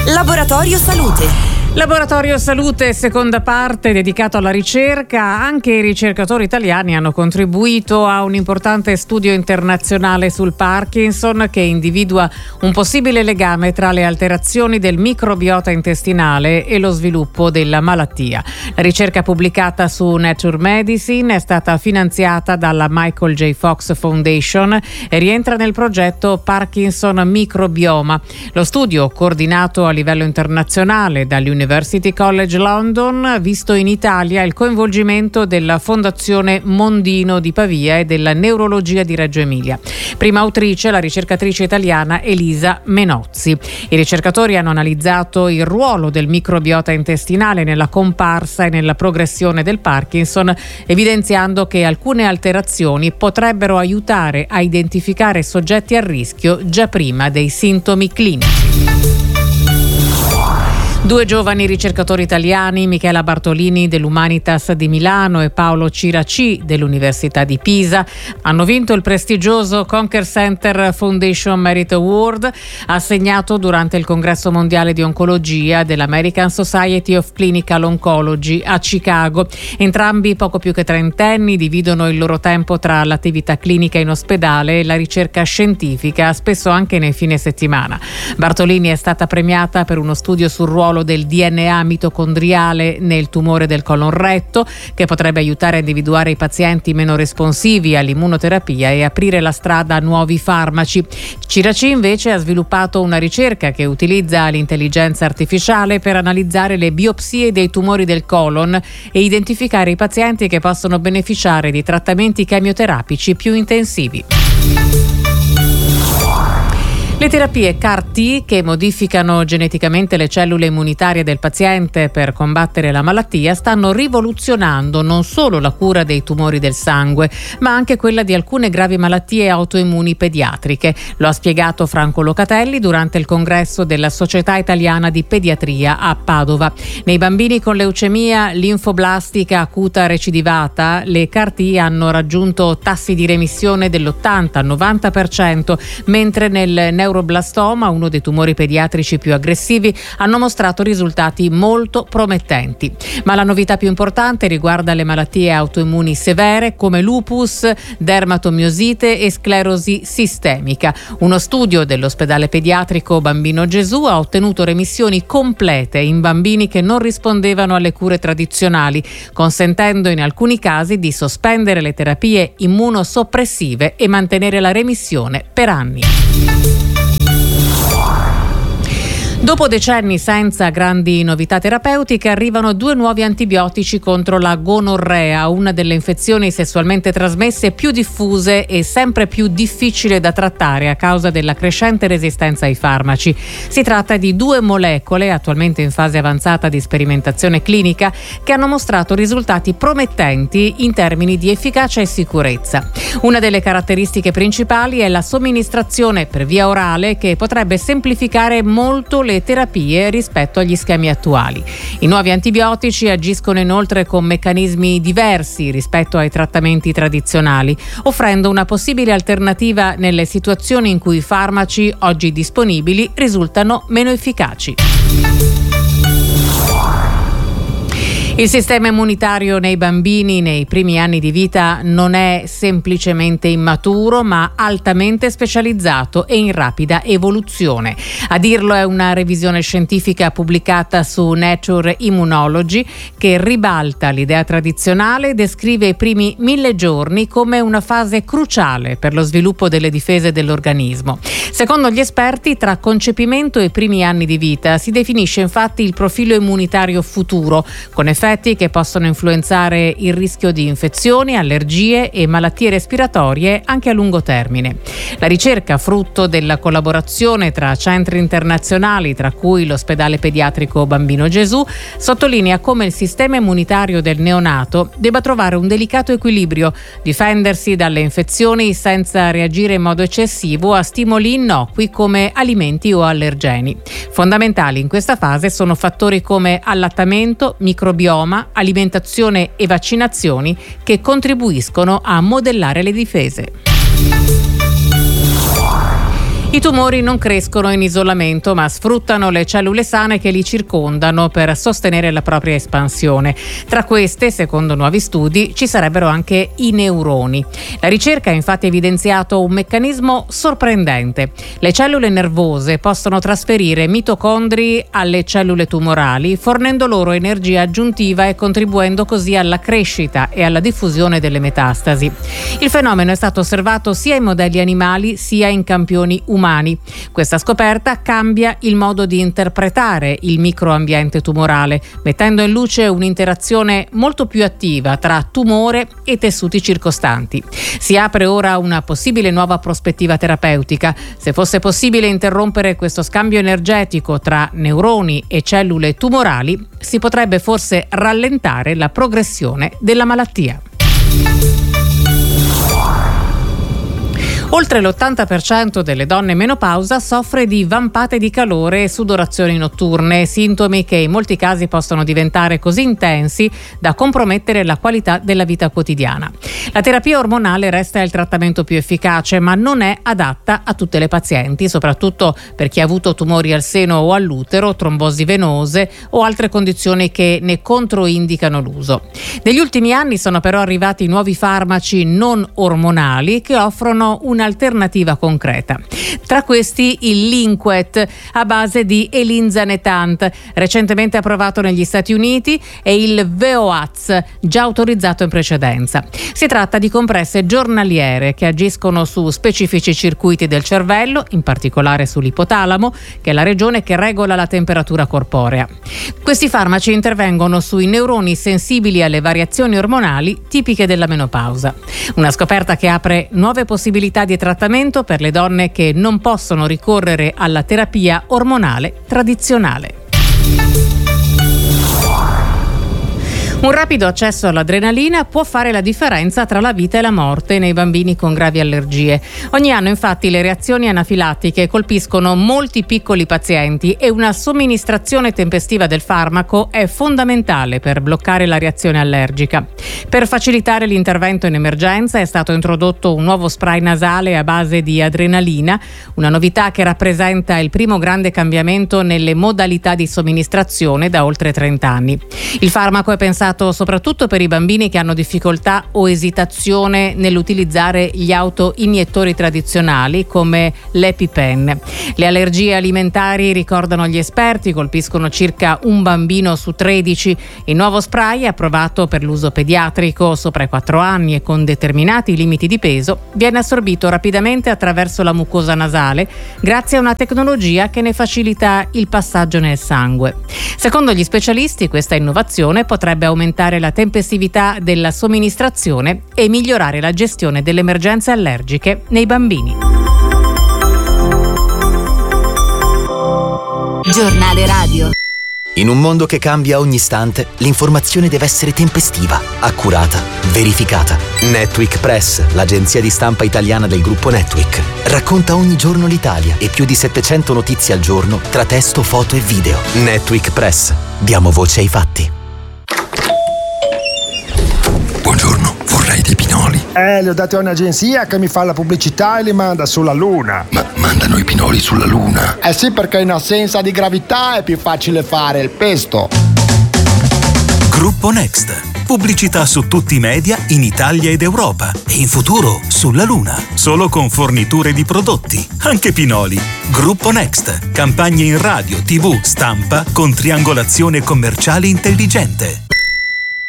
Laboratorio Salute. Laboratorio Salute, seconda parte dedicato alla ricerca. Anche i ricercatori italiani hanno contribuito a un importante studio internazionale sul Parkinson che individua un possibile legame tra le alterazioni del microbiota intestinale e lo sviluppo della malattia. La ricerca pubblicata su Nature Medicine è stata finanziata dalla Michael J. Fox Foundation e rientra nel progetto Parkinson Microbioma. Lo studio, coordinato a livello internazionale dall'University College London, ha visto in Italia il coinvolgimento della Fondazione Mondino di Pavia e della Neurologia di Reggio Emilia. Prima autrice, la ricercatrice italiana Elisa Menozzi. I ricercatori hanno analizzato il ruolo del microbiota intestinale nella comparsa e nella progressione del Parkinson, evidenziando che alcune alterazioni potrebbero aiutare a identificare soggetti a rischio già prima dei sintomi clinici. Due giovani ricercatori italiani, Michela Bartolini dell'Humanitas di Milano e Paolo Ciraci dell'Università di Pisa, hanno vinto il prestigioso Conker Center Foundation Merit Award assegnato durante il Congresso Mondiale di Oncologia dell'American Society of Clinical Oncology a Chicago. Entrambi poco più che trentenni, dividono il loro tempo tra l'attività clinica in ospedale e la ricerca scientifica, spesso anche nei fine settimana. Bartolini è stata premiata per uno studio sul ruolo del DNA mitocondriale nel tumore del colon retto, che potrebbe aiutare a individuare i pazienti meno responsivi all'immunoterapia e aprire la strada a nuovi farmaci. Ciraci invece ha sviluppato una ricerca che utilizza l'intelligenza artificiale per analizzare le biopsie dei tumori del colon e identificare i pazienti che possono beneficiare di trattamenti chemioterapici più intensivi. Le terapie CAR-T, che modificano geneticamente le cellule immunitarie del paziente per combattere la malattia, stanno rivoluzionando non solo la cura dei tumori del sangue, ma anche quella di alcune gravi malattie autoimmuni pediatriche. Lo ha spiegato Franco Locatelli durante il congresso della Società Italiana di Pediatria a Padova. Nei bambini con leucemia linfoblastica acuta recidivata, le CAR-T hanno raggiunto tassi di remissione dell'80-90%, mentre nel neuroblastoma, uno dei tumori pediatrici più aggressivi, hanno mostrato risultati molto promettenti. Ma la novità più importante riguarda le malattie autoimmuni severe come lupus, dermatomiosite e sclerosi sistemica. Uno studio dell'ospedale pediatrico Bambino Gesù ha ottenuto remissioni complete in bambini che non rispondevano alle cure tradizionali, consentendo in alcuni casi di sospendere le terapie immunosoppressive e mantenere la remissione per anni. Dopo decenni senza grandi novità terapeutiche, arrivano due nuovi antibiotici contro la gonorrea, una delle infezioni sessualmente trasmesse più diffuse e sempre più difficile da trattare a causa della crescente resistenza ai farmaci. Si tratta di due molecole attualmente in fase avanzata di sperimentazione clinica che hanno mostrato risultati promettenti in termini di efficacia e sicurezza. Una delle caratteristiche principali è la somministrazione per via orale, che potrebbe semplificare molto le terapie rispetto agli schemi attuali. I nuovi antibiotici agiscono inoltre con meccanismi diversi rispetto ai trattamenti tradizionali, offrendo una possibile alternativa nelle situazioni in cui i farmaci oggi disponibili risultano meno efficaci. Il sistema immunitario nei bambini nei primi anni di vita non è semplicemente immaturo, ma altamente specializzato e in rapida evoluzione. A dirlo è una revisione scientifica pubblicata su Nature Immunology che ribalta l'idea tradizionale e descrive i primi 1000 giorni come una fase cruciale per lo sviluppo delle difese dell'organismo. Secondo gli esperti, tra concepimento e primi anni di vita si definisce infatti il profilo immunitario futuro, con effetti che possono influenzare il rischio di infezioni, allergie e malattie respiratorie anche a lungo termine. La ricerca, frutto della collaborazione tra centri internazionali, tra cui l'ospedale pediatrico Bambino Gesù, sottolinea come il sistema immunitario del neonato debba trovare un delicato equilibrio, difendersi dalle infezioni senza reagire in modo eccessivo a stimoli innocui come alimenti o allergeni. Fondamentali in questa fase sono fattori come allattamento, microbioma, alimentazione e vaccinazioni che contribuiscono a modellare le difese. I tumori non crescono in isolamento, ma sfruttano le cellule sane che li circondano per sostenere la propria espansione. Tra queste, secondo nuovi studi, ci sarebbero anche i neuroni. La ricerca ha infatti evidenziato un meccanismo sorprendente. Le cellule nervose possono trasferire mitocondri alle cellule tumorali, fornendo loro energia aggiuntiva e contribuendo così alla crescita e alla diffusione delle metastasi. Il fenomeno è stato osservato sia in modelli animali sia in campioni umani. Questa scoperta cambia il modo di interpretare il microambiente tumorale, mettendo in luce un'interazione molto più attiva tra tumore e tessuti circostanti. Si apre ora una possibile nuova prospettiva terapeutica. Se fosse possibile interrompere questo scambio energetico tra neuroni e cellule tumorali, si potrebbe forse rallentare la progressione della malattia. Oltre l'80% delle donne in menopausa soffre di vampate di calore e sudorazioni notturne, sintomi che in molti casi possono diventare così intensi da compromettere la qualità della vita quotidiana. La terapia ormonale resta il trattamento più efficace, ma non è adatta a tutte le pazienti, soprattutto per chi ha avuto tumori al seno o all'utero, trombosi venose o altre condizioni che ne controindicano l'uso. Negli ultimi anni sono però arrivati nuovi farmaci non ormonali che offrono un'alternativa concreta. Tra questi il Linquet a base di elinzanetant, recentemente approvato negli Stati Uniti, e il Veoaz, già autorizzato in precedenza. Si tratta di compresse giornaliere che agiscono su specifici circuiti del cervello, in particolare sull'ipotalamo, che è la regione che regola la temperatura corporea. Questi farmaci intervengono sui neuroni sensibili alle variazioni ormonali tipiche della menopausa. Una scoperta che apre nuove possibilità di trattamento per le donne che non possono ricorrere alla terapia ormonale tradizionale. Un rapido accesso all'adrenalina può fare la differenza tra la vita e la morte nei bambini con gravi allergie. Ogni anno infatti le reazioni anafilattiche colpiscono molti piccoli pazienti e una somministrazione tempestiva del farmaco è fondamentale per bloccare la reazione allergica. Per facilitare l'intervento in emergenza è stato introdotto un nuovo spray nasale a base di adrenalina, una novità che rappresenta il primo grande cambiamento nelle modalità di somministrazione da oltre 30 anni. Il farmaco è pensato soprattutto per i bambini che hanno difficoltà o esitazione nell'utilizzare gli autoiniettori tradizionali come l'EpiPen. Le allergie alimentari, ricordano gli esperti, colpiscono circa un bambino su 13. Il nuovo spray, approvato per l'uso pediatrico sopra i 4 anni e con determinati limiti di peso, viene assorbito rapidamente attraverso la mucosa nasale grazie a una tecnologia che ne facilita il passaggio nel sangue. Secondo gli specialisti, questa innovazione potrebbe aumentare la tempestività della somministrazione e migliorare la gestione delle emergenze allergiche nei bambini. Giornale radio. In un mondo che cambia ogni istante, l'informazione deve essere tempestiva, accurata, verificata. Netweek Press, l'agenzia di stampa italiana del gruppo Netweek, racconta ogni giorno l'Italia e più di 700 notizie al giorno tra testo, foto e video. Netweek Press. Diamo voce ai fatti. Buongiorno, vorrei dei pinoli. Li ho dati a un'agenzia che mi fa la pubblicità e li manda sulla Luna. Ma mandano i pinoli sulla Luna? Eh sì, perché in assenza di gravità è più facile fare il pesto. Gruppo Next. Pubblicità su tutti i media in Italia ed Europa e in futuro sulla Luna. Solo con forniture di prodotti, anche pinoli. Gruppo Next. Campagne in radio, TV, stampa con triangolazione commerciale intelligente.